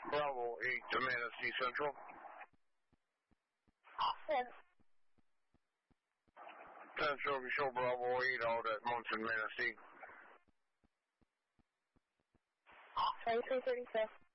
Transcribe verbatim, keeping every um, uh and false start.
Bravo eight to Manistee Central. Ten. Central, you show Bravo eight out at Munson, Manistee. twenty-three thirty-two.